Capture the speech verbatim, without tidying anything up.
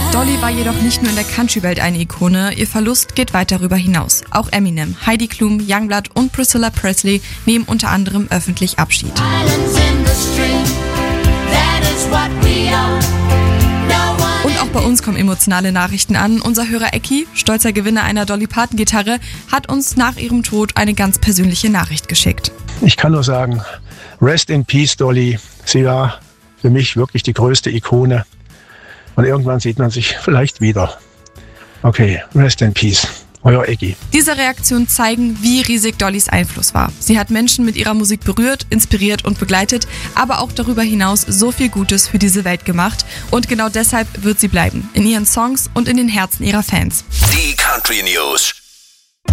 Dolly war jedoch nicht nur in der Country-Welt eine Ikone, ihr Verlust geht weit darüber hinaus. Auch Eminem, Heidi Klum, Youngblood und Priscilla Presley nehmen unter anderem öffentlich Abschied. Und auch bei uns kommen emotionale Nachrichten an. Unser Hörer Ecki, stolzer Gewinner einer Dolly Parton-Gitarre, hat uns nach ihrem Tod eine ganz persönliche Nachricht geschickt. Ich kann nur sagen, rest in peace, Dolly. Sie war für mich wirklich die größte Ikone. Und irgendwann sieht man sich vielleicht wieder. Okay, rest in peace. Euer Ecki. Diese Reaktionen zeigen, wie riesig Dollys Einfluss war. Sie hat Menschen mit ihrer Musik berührt, inspiriert und begleitet, aber auch darüber hinaus so viel Gutes für diese Welt gemacht. Und genau deshalb wird sie bleiben. In ihren Songs und in den Herzen ihrer Fans. Die Country News.